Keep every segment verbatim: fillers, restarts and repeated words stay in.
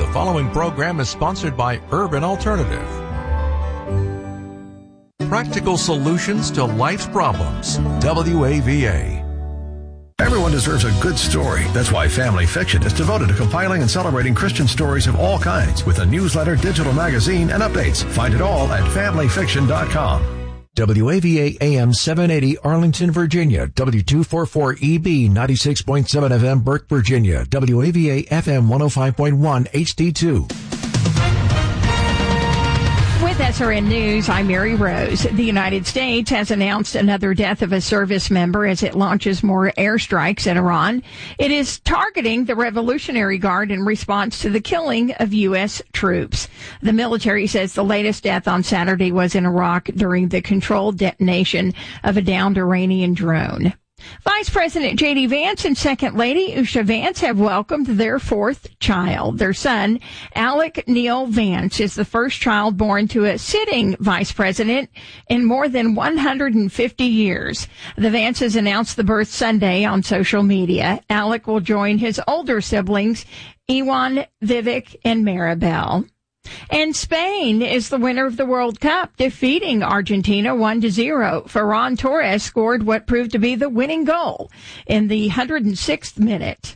The following program is sponsored by Urban Alternative. Practical solutions to life's problems. W A V A. Everyone deserves a good story. That's why Family Fiction is devoted to compiling and celebrating Christian stories of all kinds with a newsletter, digital magazine, and updates. Find it all at family fiction dot com. W A V A A M seven eighty Arlington, Virginia. W two forty-four E B ninety-six point seven F M Burke, Virginia. W A V A F M one oh five point one H D two. With S R N News, I'm Mary Rose. The United States has announced another death of a service member as it launches more airstrikes at Iran. It is targeting the Revolutionary Guard in response to the killing of U S troops. The military says the latest death on Saturday was in Iraq during the controlled detonation of a downed Iranian drone. Vice President J D. Vance and Second Lady Usha Vance have welcomed their fourth child. Their son, Alec Neil Vance, is the first child born to a sitting vice president in more than one hundred fifty years. The Vances announced the birth Sunday on social media. Alec will join his older siblings, Ewan, Vivek, and Maribel. And Spain is the winner of the World Cup, defeating Argentina one to zero. Ferran Torres scored what proved to be the winning goal in the one hundred sixth minute.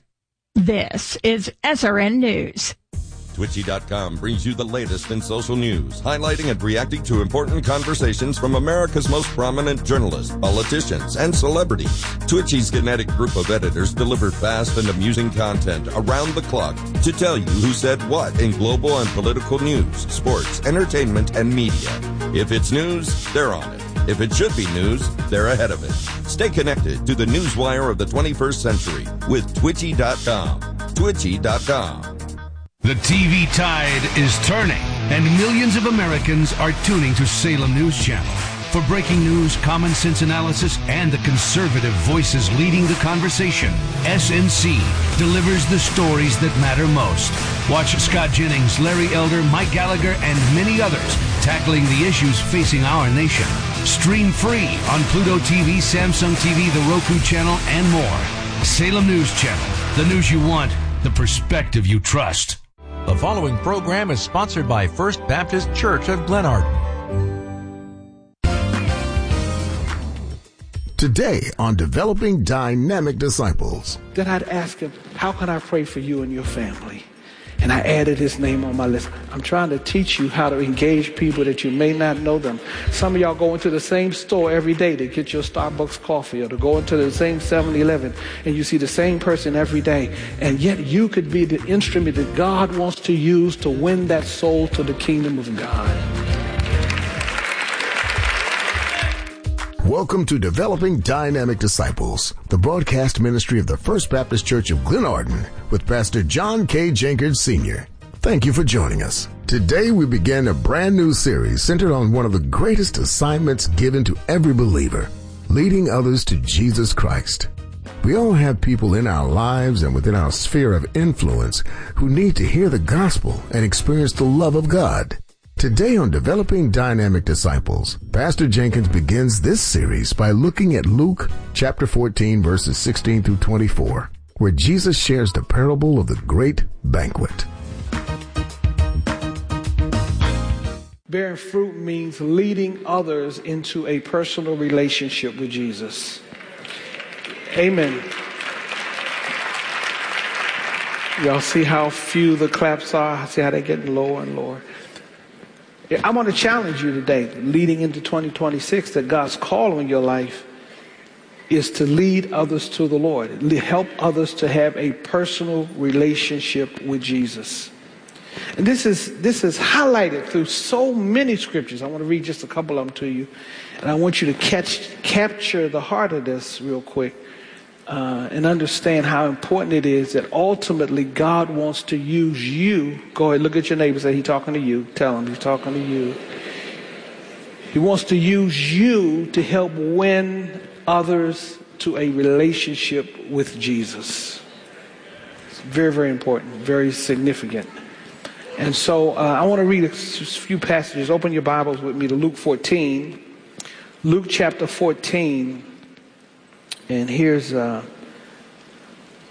This is S R N News. Twitchy dot com brings you the latest in social news, highlighting and reacting to important conversations from America's most prominent journalists, politicians, and celebrities. Twitchy's kinetic group of editors deliver fast and amusing content around the clock to tell you who said what in global and political news, sports, entertainment, and media. If it's news, they're on it. If it should be news, they're ahead of it. Stay connected to the newswire of the twenty-first century with Twitchy dot com. Twitchy dot com. The T V tide is turning, and millions of Americans are tuning to Salem News Channel. For breaking news, common sense analysis, and the conservative voices leading the conversation, S N C delivers the stories that matter most. Watch Scott Jennings, Larry Elder, Mike Gallagher, and many others tackling the issues facing our nation. Stream free on Pluto T V, Samsung T V, the Roku channel, and more. Salem News Channel, the news you want, the perspective you trust. The following program is sponsored by First Baptist Church of Glenarden. Today on Developing Dynamic Disciples. Then I'd ask him, how can I pray for you and your family? And I added his name on my list. I'm trying to teach you how to engage people that you may not know them. Some of y'all go into the same store every day to get your Starbucks coffee, or to go into the same seven eleven, and you see the same person every day. And yet you could be the instrument that God wants to use to win that soul to the kingdom of God. Welcome to Developing Dynamic Disciples, the broadcast ministry of the First Baptist Church of Glenarden with Pastor John K. Jenkins, Senior Thank you for joining us. Today we begin a brand new series centered on one of the greatest assignments given to every believer, leading others to Jesus Christ. We all have people in our lives and within our sphere of influence who need to hear the gospel and experience the love of God. Today on Developing Dynamic Disciples, Pastor Jenkins begins this series by looking at Luke chapter fourteen, verses sixteen through twenty-four, where Jesus shares the parable of the great banquet. Bearing fruit means leading others into a personal relationship with Jesus. Amen. Y'all see how few the claps are? See how they're getting lower and lower? I want to challenge you today, leading into twenty twenty-six, that God's call on your life is to lead others to the Lord. Help others to have a personal relationship with Jesus. And this is this is highlighted through so many scriptures. I want to read just a couple of them to you. And I want you to catch capture the heart of this real quick. Uh, and understand how important it is that ultimately God wants to use you. Go ahead, look at your neighbor and say, he's talking to you. Tell him he's talking to you. He wants to use you to help win others to a relationship with Jesus. It's very, very important, very significant. And so uh, I want to read a few passages. Open your Bibles with me to Luke fourteen. Luke chapter fourteen. And here's uh,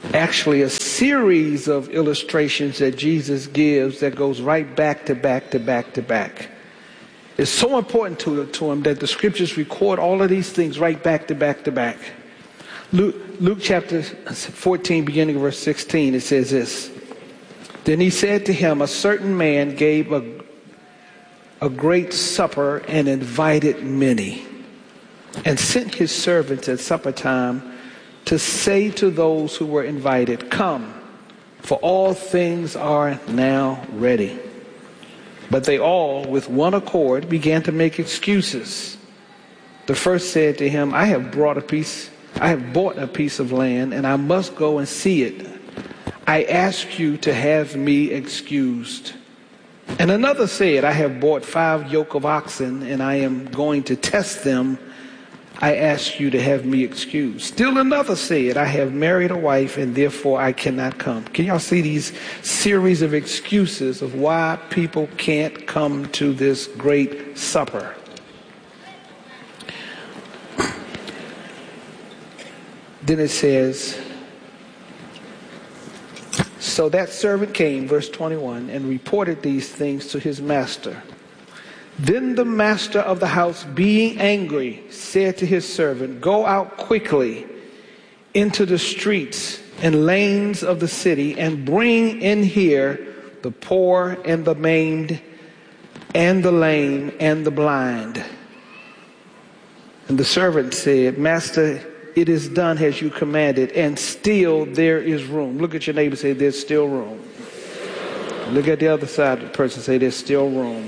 actually a series of illustrations that Jesus gives that goes right back to back to back to back. It's so important to, to him that the scriptures record all of these things right back to back to back. Luke, Luke chapter fourteen, beginning of verse sixteen, it says this. Then he said to him, a certain man gave a, a great supper and invited many, and sent his servants at supper time to say to those who were invited, come, for all things are now ready. But they all, with one accord, began to make excuses. The first said to him, I have brought a piece, I have bought a piece of land, and I must go and see it. I ask you to have me excused. And another said, I have bought five yoke of oxen, and I am going to test them. I ask you to have me excused. Still another said, I have married a wife, and therefore I cannot come. Can y'all see these series of excuses of why people can't come to this great supper? Then it says, so that servant came, verse twenty-one, and reported these things to his master. Then the master of the house, being angry, said to his servant, go out quickly into the streets and lanes of the city and bring in here the poor and the maimed and the lame and the blind. And the servant said, Master, it is done as you commanded, and still there is room. Look at your neighbor and say, there's still room. Look at the other side of the person and say, there's still room.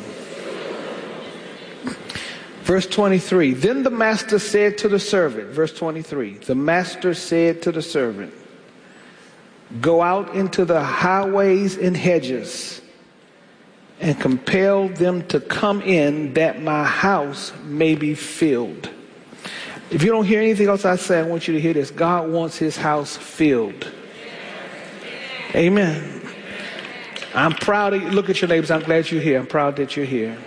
Verse twenty-three, then the master said to the servant, verse twenty-three, the master said to the servant, go out into the highways and hedges and compel them to come in that my house may be filled. If you don't hear anything else I say, I want you to hear this. God wants his house filled. Amen. I'm proud of you. Look at your neighbors. I'm glad you're here. I'm proud that you're here.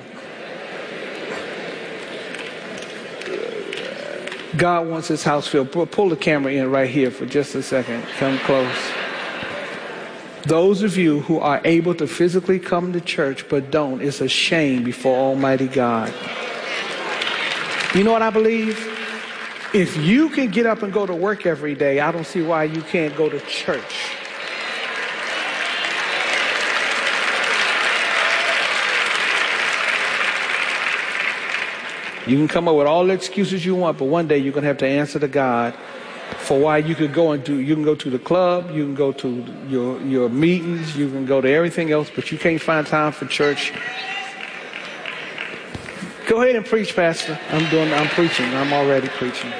God wants his house filled. Pull the camera in right here for just a second. Come close. Those of you who are able to physically come to church but don't, it's a shame before Almighty God. You know what I believe? If you can get up and go to work every day, I don't see why you can't go to church. You can come up with all the excuses you want, but one day you're going to have to answer to God for why you could go and do, you can go to the club, you can go to your, your meetings, you can go to everything else, but you can't find time for church. Go ahead and preach, Pastor. I'm doing, I'm preaching. I'm already preaching.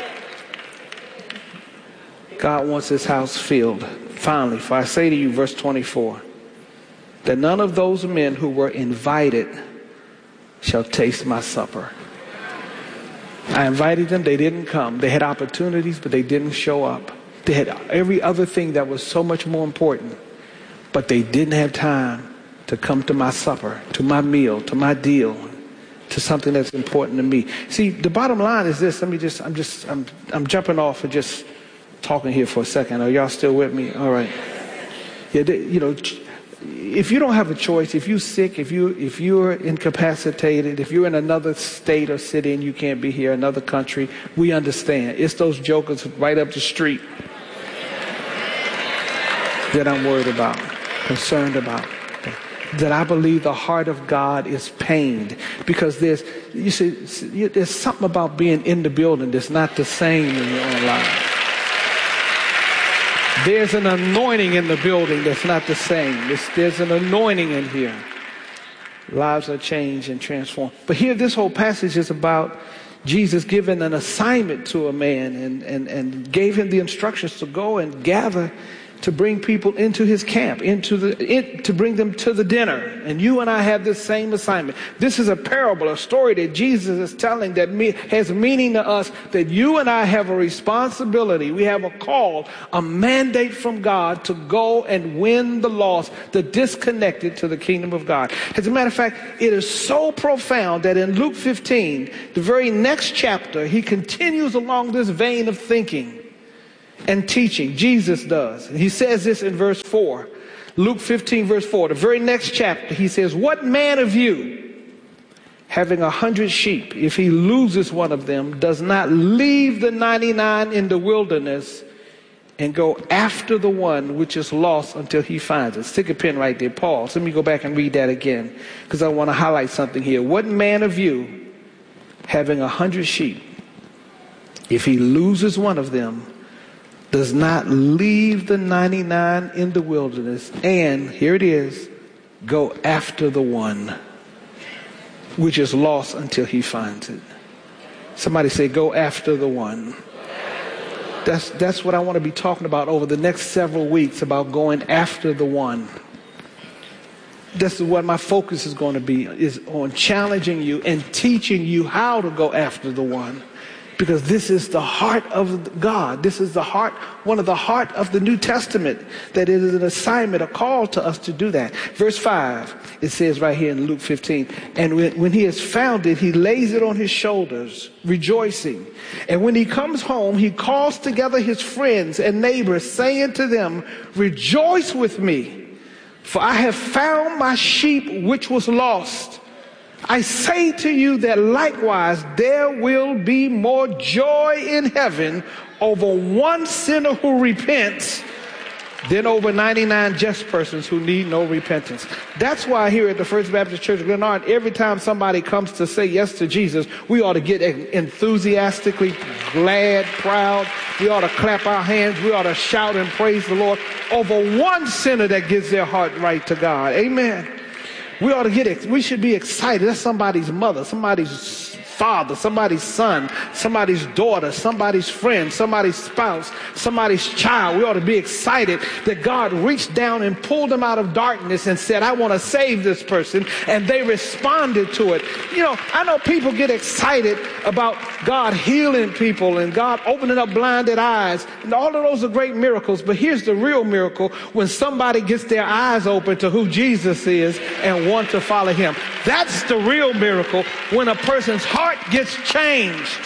God wants his house filled. Finally, for I say to you, verse twenty-four, that none of those men who were invited shall taste my supper. I invited them, they didn't come. They had opportunities, but they didn't show up. They had every other thing that was so much more important, but they didn't have time to come to my supper, to my meal, to my deal, to something that's important to me. See, the bottom line is this. Let me just, I'm just, I'm, I'm jumping off and just talking here for a second. Are y'all still with me? All right. Yeah, they, you know, if you don't have a choice, if you're sick, if you if you're incapacitated, if you're in another state or city and you can't be here, another country, we understand. It's those jokers right up the street that I'm worried about, concerned about. That I believe the heart of God is pained because there's you see there's something about being in the building that's not the same in your own life. There's an anointing in the building that's not the same. There's, there's an anointing in here. Lives are changed and transformed. But here, this whole passage is about Jesus giving an assignment to a man and, and, and gave him the instructions to go and gather to bring people into his camp, into the in, to bring them to the dinner. And you and I have this same assignment. This is a parable, a story that Jesus is telling that me, has meaning to us, that you and I have a responsibility. We have a call, a mandate from God to go and win the lost, the disconnected to the kingdom of God. As a matter of fact, it is so profound that in Luke fifteen, the very next chapter, he continues along this vein of thinking. and teaching. Jesus does. He says this in verse four. Luke fifteen, verse four, the very next chapter, he says, what man of you, having a hundred sheep, if he loses one of them, does not leave the ninety-nine in the wilderness and go after the one which is lost until he finds it? Stick a pin right there. Pause. Let me go back and read that again, because I want to highlight something here. What man of you, having a hundred sheep, if he loses one of them, does not leave the ninety-nine in the wilderness and, here it is, go after the one which is lost until he finds it? Somebody say, go after the one. That's, that's what I want to be talking about over the next several weeks, about going after the one. This is what my focus is going to be, is on challenging you and teaching you how to go after the one. Because this is the heart of God. This is the heart, one of the heart of the New Testament, that it is an assignment, a call to us to do that. Verse five, it says right here in Luke fifteen, and when, when he has found it, he lays it on his shoulders, rejoicing. And when he comes home, he calls together his friends and neighbors, saying to them, rejoice with me, for I have found my sheep which was lost. I say to you that likewise there will be more joy in heaven over one sinner who repents than over ninety-nine just persons who need no repentance. That's why here at the First Baptist Church of Glenarden, every time somebody comes to say yes to Jesus, we ought to get enthusiastically glad, proud. We ought to clap our hands. We ought to shout and praise the Lord over one sinner that gives their heart right to God. Amen. We ought to get, we should be excited. That's somebody's mother, somebody's father, somebody's son, somebody's daughter, somebody's friend, somebody's spouse, somebody's child. We ought to be excited that God reached down and pulled them out of darkness and said, I want to save this person. And they responded to it. You know, I know people get excited about God healing people and God opening up blinded eyes. And all of those are great miracles. But here's the real miracle: when somebody gets their eyes open to who Jesus is and want to follow him. That's the real miracle, when a person's heart gets changed.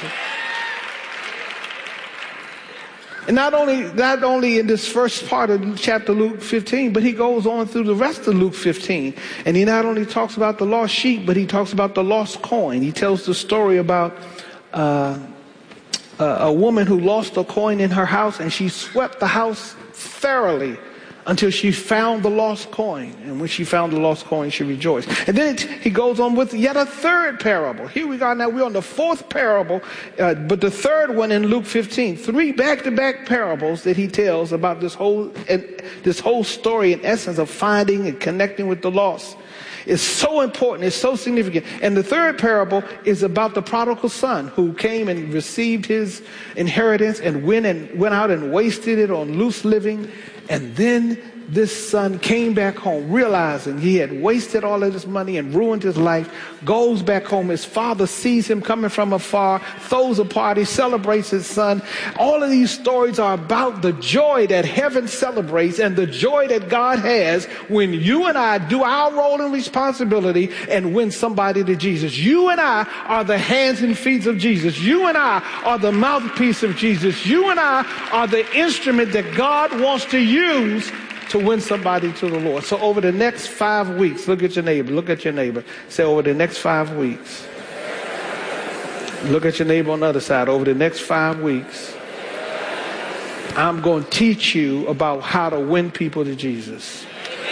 And not only not only in this first part of chapter Luke fifteen, but he goes on through the rest of Luke fifteen. And he not only talks about the lost sheep, but he talks about the lost coin. He tells the story about uh, a, a woman who lost a coin in her house, and she swept the house thoroughly until she found the lost coin. And when she found the lost coin, she rejoiced. And then it, he goes on with yet a third parable. Here we are now. We're on the fourth parable, uh, but the third one in Luke fifteen. Three back-to-back parables that he tells about this whole, and this whole story, in essence, of finding and connecting with the lost. It's so important. It's so significant. And the third parable is about the prodigal son who came and received his inheritance and went and went out and wasted it on loose living. And then this son came back home, realizing he had wasted all of his money and ruined his life, goes back home. His father sees him coming from afar, throws a party, celebrates his son. All of these stories are about the joy that heaven celebrates and the joy that God has when you and I do our role and responsibility and win somebody to Jesus. You and I are the hands and feet of Jesus. You and I are the mouthpiece of Jesus. You and I are the instrument that God wants to use to win somebody to the Lord. So over the next five weeks, look at your neighbor, look at your neighbor. Say, over the next five weeks. Look at your neighbor on the other side. Over the next five weeks, I'm going to teach you about how to win people to Jesus.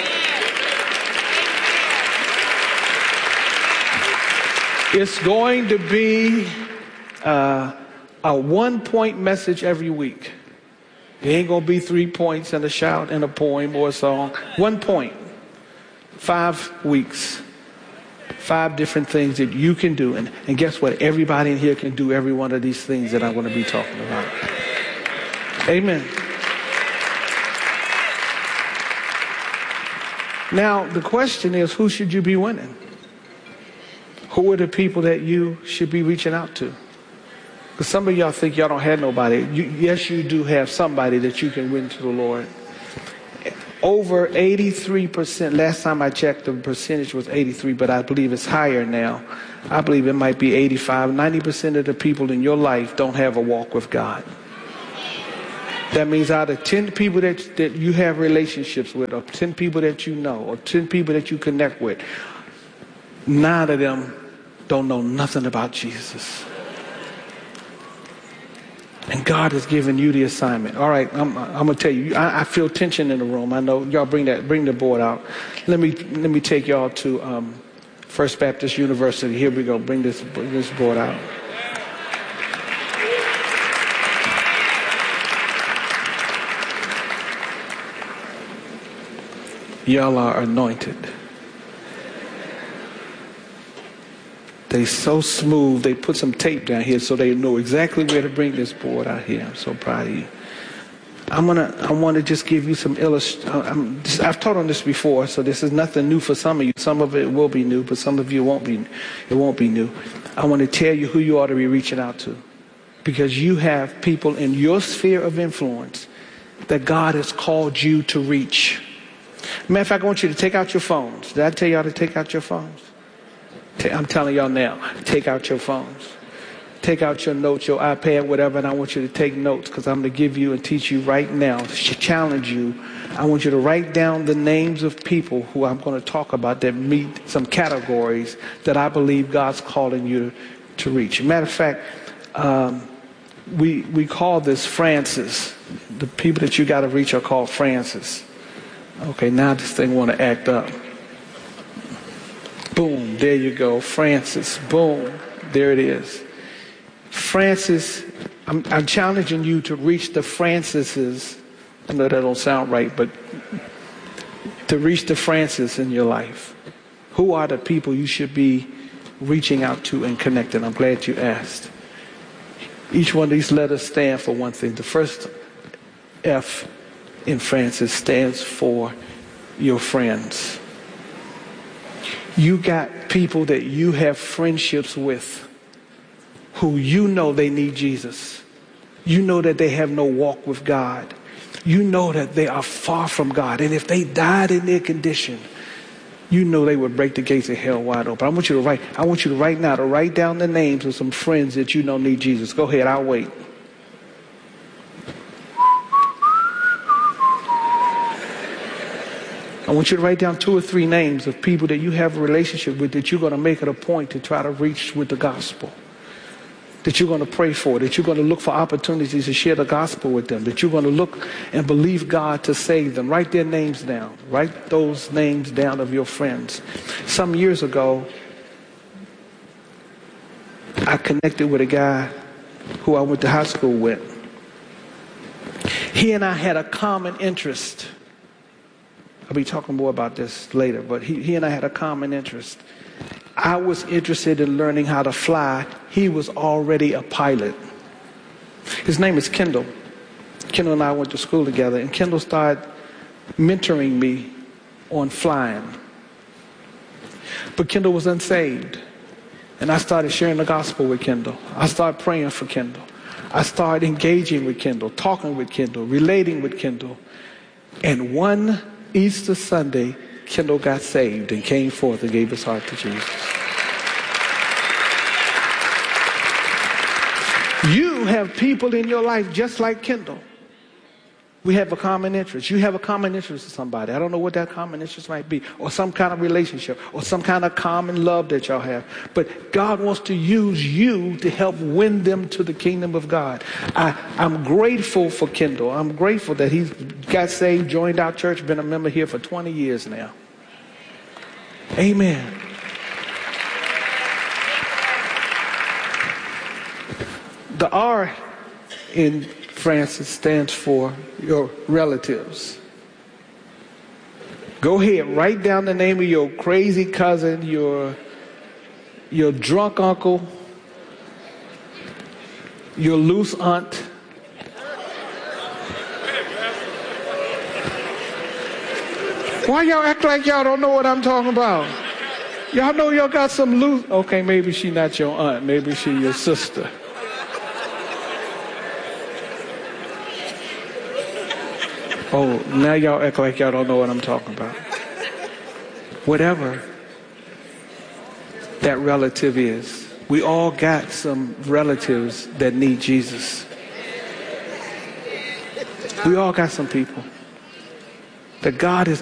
It's going to be uh, a one-point message every week. It ain't going to be three points and a shout and a poem or a song. One point. Five weeks. Five different things that you can do. And, and guess what? Everybody in here can do every one of these things that I'm going to be talking about. Amen. Now, the question is, who should you be winning? Who are the people that you should be reaching out to? Because some of y'all think y'all don't have nobody. You, yes, you do have somebody that you can win to the Lord. Over eighty-three percent, last time I checked, the percentage was eighty-three, but I believe it's higher now. I believe it might be eighty-five. ninety percent of the people in your life don't have a walk with God. That means out of ten people that, that you have relationships with, or ten people that you know, or ten people that you connect with, nine of them don't know nothing about Jesus. And God has given you the assignment. All right, I'm, I'm going to tell you, I, I feel tension in the room. I know y'all bring that, bring the board out. Let me, let me take y'all to um, First Baptist University. Here we go. Bring this, bring this board out. Y'all are anointed. They so smooth, they put some tape down here so they know exactly where to bring this board out here. I'm so proud of you. I'm gonna, I want to just give you some illustration. I've taught on this before, so this is nothing new for some of you. Some of it will be new, but some of you won't be. It won't be new. I want to tell you who you ought to be reaching out to, because you have people in your sphere of influence that God has called you to reach. Matter of fact, I want you to take out your phones. Did I tell y'all to take out your phones? I'm telling y'all now, take out your phones. Take out your notes, your iPad, whatever, and I want you to take notes, because I'm going to give you and teach you right now, challenge you. I want you to write down the names of people who I'm going to talk about that meet some categories that I believe God's calling you to reach. Matter of fact, um, we, we call this Francis. The people that you got to reach are called Francis. Okay, now this thing want to act up. Boom, there you go, Francis. Boom, there it is. Francis, I'm, I'm challenging you to reach the Francises. I know that don't sound right, but to reach the Francis in your life. Who are the people you should be reaching out to and connecting? I'm glad you asked. Each one of these letters stand for one thing. The first F in Francis stands for your friends. You got people that you have friendships with who you know they need Jesus. You know that they have no walk with God. You know that they are far from God. And if they died in their condition, you know they would break the gates of hell wide open. I want you to write, I want you to right now to write down the names of some friends that you know need Jesus. Go ahead, I'll wait. I want you to write down two or three names of people that you have a relationship with that you're going to make it a point to try to reach with the gospel. That you're going to pray for, that you're going to look for opportunities to share the gospel with them, that you're going to look and believe God to save them. Write their names down. Write those names down of your friends. Some years ago, I connected with a guy who I went to high school with. He and I had a common interest. I'll be talking more about this later, but he, he and I had a common interest. I was interested in learning how to fly. He was already a pilot. His name is Kendall. Kendall and I went to school together, and Kendall started mentoring me on flying. But Kendall was unsaved, and I started sharing the gospel with Kendall. I started praying for Kendall. I started engaging with Kendall, talking with Kendall, relating with Kendall. And one Easter Sunday, Kendall got saved and came forth and gave his heart to Jesus. You have people in your life just like Kendall. We have a common interest. You have a common interest with somebody. I don't know what that common interest might be, or some kind of relationship, or some kind of common love that y'all have. But God wants to use you to help win them to the kingdom of God. I, I'm grateful for Kendall. I'm grateful that he got saved, joined our church, been a member here for twenty years now. Amen. The R in Francis stands for your relatives. Go ahead, write down the name of your crazy cousin, your, your drunk uncle, your loose aunt. Why y'all act like y'all don't know what I'm talking about? Y'all know y'all got some loose. Okay, maybe she not your aunt. Maybe she your sister. Oh, now y'all act like y'all don't know what I'm talking about. Whatever that relative is. We all got some relatives that need Jesus. We all got some people that God is